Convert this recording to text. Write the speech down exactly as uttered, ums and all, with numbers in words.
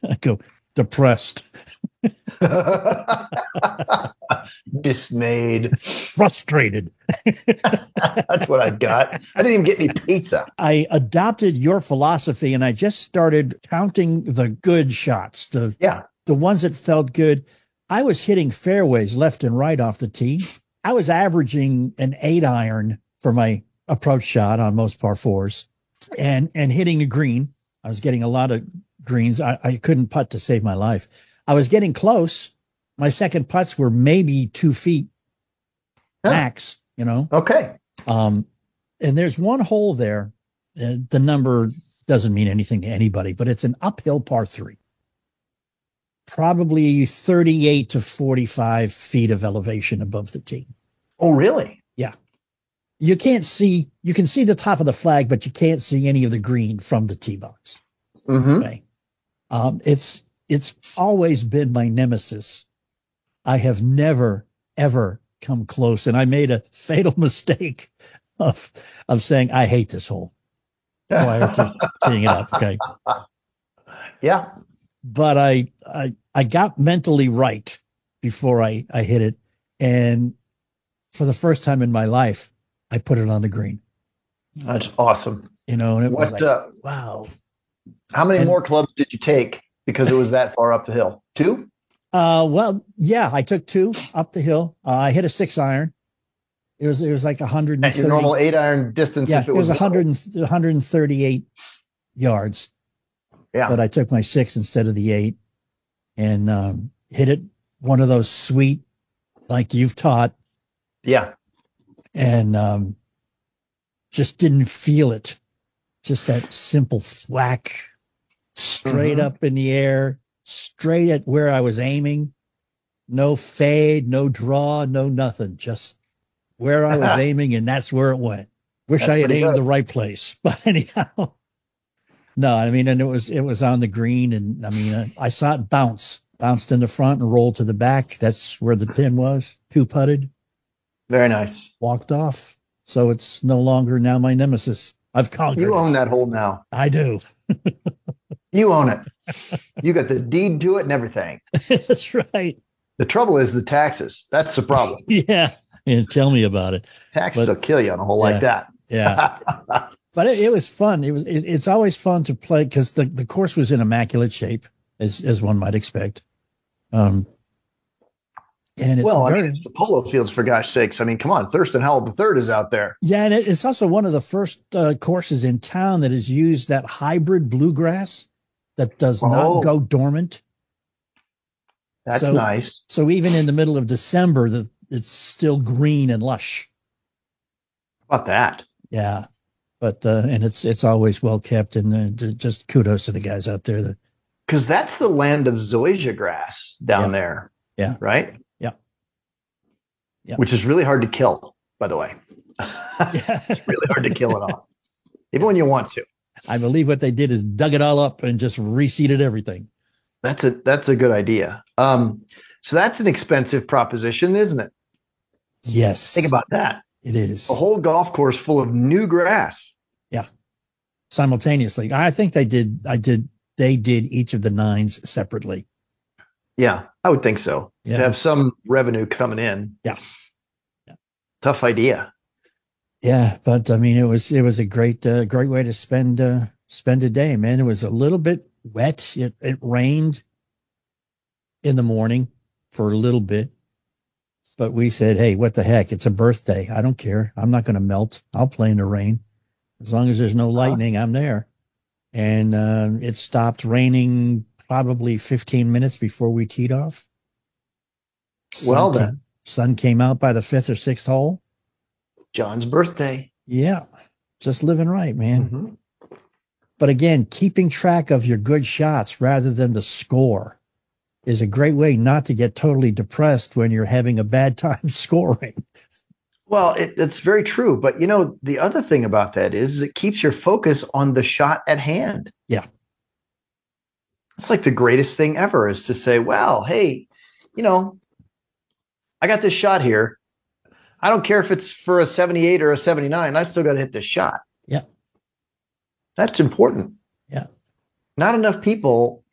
I go, depressed, Dismayed. frustrated. That's what I got. I didn't even get any pizza. I adopted your philosophy and I just started counting the good shots, the Yeah. the ones that felt good. I was hitting fairways left and right off the tee. I was averaging an eight iron for my approach shot on most par fours and and hitting the green. I was getting a lot of greens. I, I couldn't putt to save my life. I was getting close. My second putts were maybe two feet Huh. max, you know. Okay. Um, and there's one hole there. Uh, the number doesn't mean anything to anybody, but it's an uphill par three. Probably thirty-eight to forty-five feet of elevation above the tee. Oh, really? Yeah. You can't see, you can see the top of the flag, but you can't see any of the green from the tee box. Mm-hmm. Okay. Um, it's, it's always been my nemesis. I have never, ever come close. And I made a fatal mistake of, of saying, I hate this hole prior to teeing it up. Okay. Yeah. But I, I, I got mentally right before I, I hit it. And for the first time in my life, I put it on the green, That's awesome. you know, and it was What, like, uh, wow. how many And- more clubs did you take because it was that far up the hill? Two? Uh, well, yeah, I took two up the hill. Uh, I hit a six iron. It was, it was like one hundred At your thirty. normal eight iron distance. Yeah, If it was one hundred, one hundred thirty-eight yards. Yeah. But I took my six instead of the eight and um, hit it one of those sweet, like you've taught, Yeah. and um, just didn't feel it. Just that simple thwack, straight Mhm. up in the air, straight at where I was aiming. No fade, no draw, no nothing. Just where I was aiming, and that's where it went. Wish That's I had pretty aimed good. the right place, but anyhow. No, I mean, and it was it was on the green, and I mean, I, I saw it bounce, bounced in the front and rolled to the back. That's where the pin was. Two putted, Very nice. walked off. So it's no longer now my nemesis. I've conquered You it. own that hole now. I do. You own it. You got the deed to it and everything. That's right. The trouble is the taxes. That's the problem. Yeah. Yeah, tell me about it. Taxes But- will kill you on a hole Yeah. like that. Yeah. But it, it was fun. It was. It, it's always fun to play because the, the course was in immaculate shape, as as one might expect. Um, and it's well, very, I mean, it's the polo fields, for gosh sakes. I mean, come on. Thurston Howell the third is out there. yeah, and it, it's also one of the first uh, courses in town that has used that hybrid bluegrass that does Oh. not go dormant. That's So- nice. So even in the middle of December, the it's still green and lush. How about that? Yeah, but uh, and it's it's always well kept, and uh, j- just kudos to the guys out there that Because that's the land of zoysia grass down Yeah. there. Yeah. Right? Yeah. Yeah. Which is really hard to kill, by the way. Yeah. It's really hard to kill it off, even when you want to. I believe what they did is dug it all up and just reseeded everything. That's a that's a good idea. Um, so that's an expensive proposition, isn't it? Yes, Think about that. it is A whole golf course full of new grass. simultaneously. I think they did. I did. They did each of the nines separately. Yeah, I would think so. Yeah. To have some revenue coming in. Yeah. Yeah. Tough idea. Yeah, but I mean, it was it was a great uh, great way to spend uh, spend a day, man. It was a little bit wet. It, it rained in the morning for a little bit, but we said, "Hey, what the heck? It's a birthday. I don't care. I'm not going to melt. I'll play in the rain as long as there's no lightning. I'm there." And uh, it stopped raining probably fifteen minutes before we teed off. Sun Well, came- then. sun came out by the fifth or sixth hole. John's birthday. Yeah, just living right, man. Mhm. But again, keeping track of your good shots rather than the score is a great way not to get totally depressed when you're having a bad time scoring. Well, it, it's very true. But you know, the other thing about that is, is it keeps your focus on the shot at hand. Yeah. It's like the greatest thing ever is to say, well, hey, you know, I got this shot here. I don't care if it's for a seventy-eight or a seventy-nine. I still got to hit this shot. Yeah. That's important. Yeah. Not enough people